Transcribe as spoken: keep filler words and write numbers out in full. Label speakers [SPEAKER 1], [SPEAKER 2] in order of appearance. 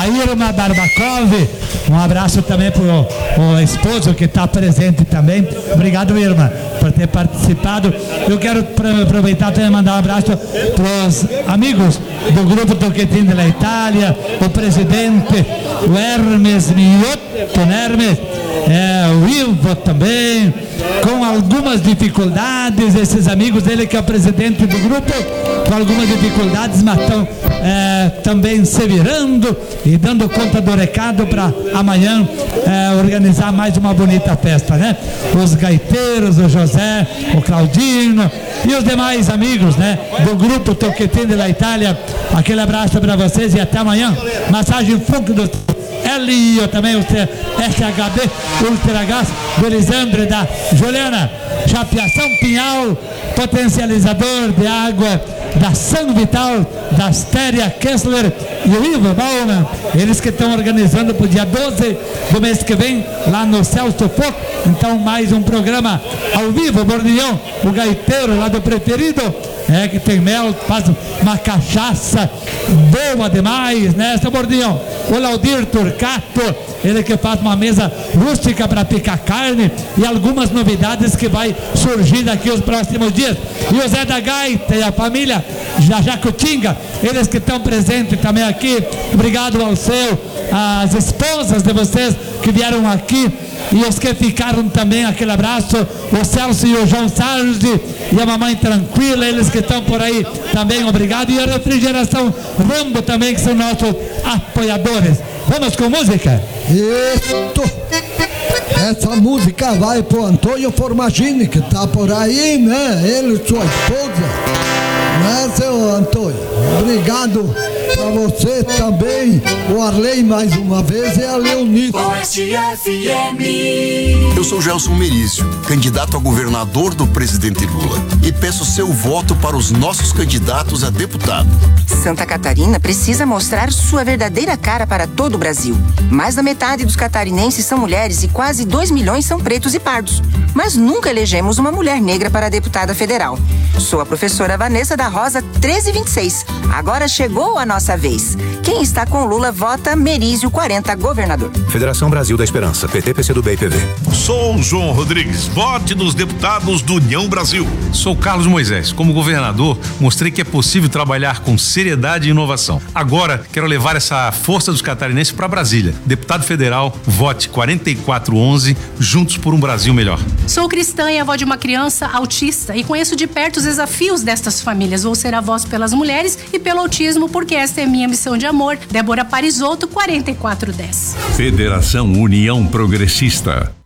[SPEAKER 1] a Irma Barbakov, um abraço também pro o esposo que está presente também. Obrigado, Irma, por ter participado. Eu quero aproveitar também e mandar um abraço para os amigos do grupo Toquetin da Itália, o presidente, o Hermes Miotto, Hermes, é, o Ivo também, com algumas dificuldades, esses amigos dele que é o presidente do grupo, com algumas dificuldades, mas estão é, também se virando e dando conta do recado para amanhã é, organizar mais uma bonita festa, né? Os gaiteiros, o José, o Claudino e os demais amigos, né, do grupo Toquetin da Itália, aquele abraço para vocês e até amanhã. Massagem funk do Elio também, o S H B Ultra Gás do Elisandro, da Juliana, Chapeação Pinhal, potencializador de água da São Vital, da Astéria Kessler e o Ivo Bauman, eles que estão organizando para o dia doze do mês que vem, lá no Celso Foco. Então mais um programa ao vivo, Bordinhão, o gaiteiro lá do Preferido, é que tem mel, faz uma cachaça boa demais, né, seu Bordinhão? O Laudir Turcato, ele que faz uma mesa rústica para picar carne e algumas novidades que vai surgir daqui os próximos dias. E o Zé da Gaita e a família da Jacutinga, eles que estão presentes também aqui. Obrigado ao seu, às esposas de vocês que vieram aqui e os que ficaram também, aquele abraço, o Celso e o João Sardi e a mamãe Tranquila, eles que estão por aí também, obrigado. E a Refrigeração Rambo também, que são nossos apoiadores. Vamos com música?
[SPEAKER 2] Isso! Essa música vai pro Antônio Formagini, que tá por aí, né? Ele e sua esposa, né, seu Antônio? Obrigado pra você também, o Arley mais uma vez e a Leonice.
[SPEAKER 3] Eu sou Gelson Merizio, candidato a governador do presidente Lula, e peço seu voto para os nossos candidatos a deputado.
[SPEAKER 4] Santa Catarina precisa mostrar sua verdadeira cara para todo o Brasil. Mais da metade dos catarinenses são mulheres e quase dois milhões são pretos e pardos. Mas nunca elegemos uma mulher negra para deputada federal. Sou a professora Vanessa da Rosa treze vinte e seis. Agora chegou a nossa vez. Quem está com Lula, vota Merizio quarenta, governador.
[SPEAKER 5] Federação Brasil da Esperança, P T, P C do B e P V.
[SPEAKER 6] Sou João Rodrigues, vote nos deputados do União Brasil.
[SPEAKER 7] Sou Carlos Moisés. Como governador, mostrei que é possível trabalhar com seriedade e inovação. Agora, quero levar essa força dos catarinenses para Brasília. Deputado federal, vote quarenta e quatro onze, juntos por um Brasil melhor.
[SPEAKER 8] Sou cristã e avó de uma criança autista e conheço de perto os desafios destas famílias. Vou ser a voz pelas mulheres e pelo autismo, porque esta é minha missão de amor. Débora Parisotto, quarenta e quatro dez.
[SPEAKER 9] Federação União Progressista.